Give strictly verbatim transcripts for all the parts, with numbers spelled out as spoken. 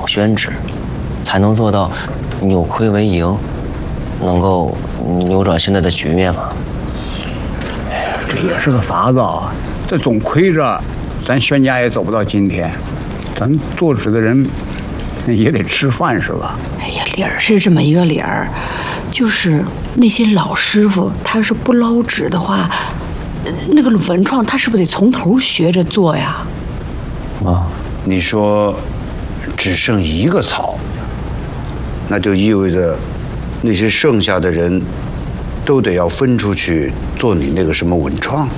宣旨，才能做到扭亏为盈，能够扭转现在的局面嘛。 这也是个法子啊！这总亏着，咱宣家也走不到今天。咱做纸的人也得吃饭是吧？ 哎呀，理儿是这么一个理儿，就是那些老师傅，他是不捞纸的话，那个文创他是不是得从头学着做呀？ 啊， 你说只剩一个曹，那就意味着那些剩下的人都得要分出去做你那个什么文创，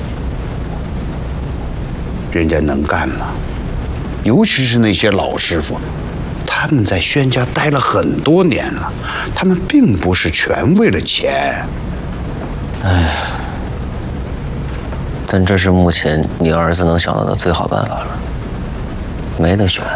人家能干吗？尤其是那些老师傅，他们在宣家待了很多年了，他们并不是全为了钱。 唉，但这是目前你儿子能想到的最好办法了，没得选。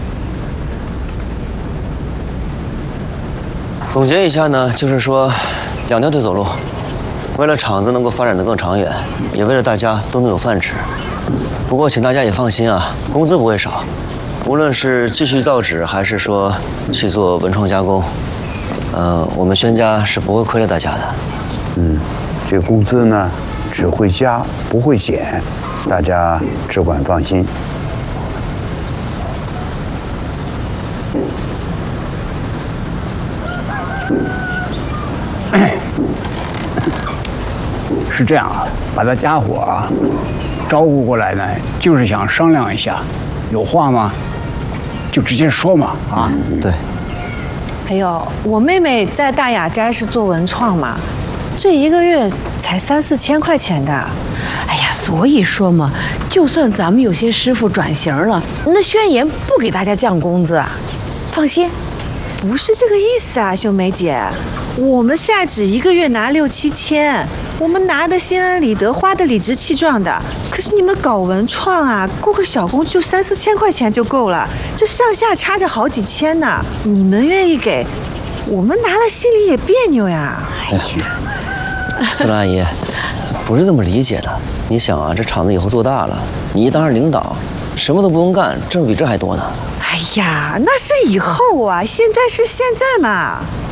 总结一下呢，就是说，两条腿走路，为了厂子能够发展得更长远，也为了大家都能有饭吃。不过，请大家也放心啊，工资不会少。无论是继续造纸，还是说去做文创加工，呃，我们宣家是不会亏了大家的。 嗯，这工资呢，只会加不会减，大家只管放心。 是这样啊，把大家伙啊招呼过来呢，就是想商量一下，有话吗？就直接说嘛啊！ 对。 哎呦，我妹妹在大雅斋是做文创嘛，这一个月才三四千块钱的。 哎呀，所以说嘛，就算咱们有些师傅转型了，那宣言不给大家降工资啊。放心， 不是这个意思啊，秀梅姐，我们下纸一个月拿六七千，我们拿的心安理得，花的理直气壮的。可是你们搞文创啊，雇个小工就三四千块钱就够了，这上下差着好几千呢。你们愿意给，我们拿了心里也别扭呀。 哎呀，苏兰阿姨，不是这么理解的。你想啊，这厂子以后做大了，你一当上领导，什么都不用干，挣比这还多呢。 哎呀，那是以后啊，现在是现在嘛。